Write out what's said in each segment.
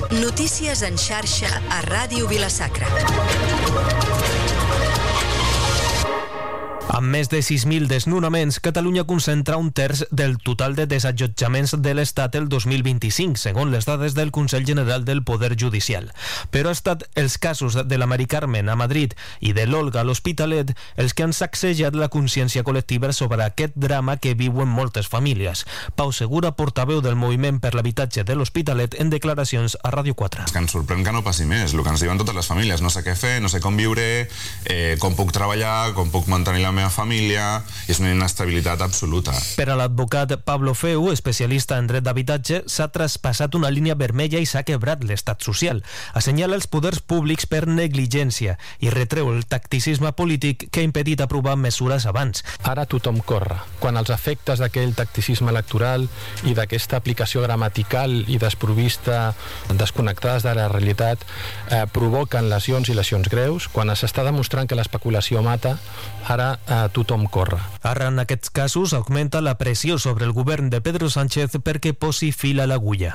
Notícies en xarxa a Ràdio Vila-sacra. Amb més de 6.000 desnonaments, Catalunya concentra un terç del total de desallotjaments de l'Estat el 2025, segons les dades del Consell General del Poder Judicial. Però ha estat els casos de la Mari Carmen a Madrid i de l'Olga a l'Hospitalet els que han sacsejat la consciència col·lectiva sobre aquest drama que viuen moltes famílies. Pau Segura, portaveu del Moviment per l'Habitatge de l'Hospitalet, en declaracions a Ràdio 4. És que ens sorprèn que no passi més, el que ens diuen totes les famílies. No sé què fer, no sé com viure, com puc treballar, com puc mantenir la meva família, i és una inestabilitat absoluta. Per a l'advocat Pablo Feu, especialista en dret d'habitatge, s'ha traspassat una línia vermella i s'ha quebrat l'estat social. Assenyala els poders públics per negligència i retreu el tacticisme polític que ha impedit aprovar mesures abans. Ara tothom corre. Quan els efectes d'aquell tacticisme electoral i d'aquesta aplicació gramatical i desprovista, desconnectades de la realitat, provoquen lesions i lesions greus, quan s'està demostrant que l'especulació mata, ara tothom corre. Arran aquests casos augmenta la pressió sobre el govern de Pedro Sánchez perquè posi fil a l'agulla.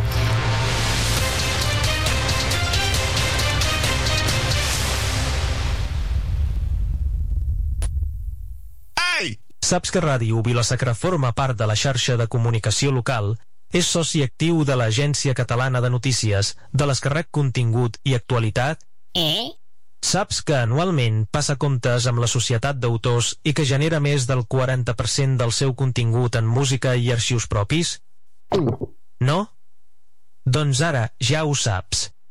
Saps que Ràdio Vila-sacra forma part de la xarxa de comunicació local? És soci actiu de l'Agència Catalana de Notícies, de les que rep contingut i actualitat? Saps que anualment passa comptes amb la Societat d'Autors i que genera més del 40% del seu contingut en música i arxius propis? No? Doncs ara ja ho saps.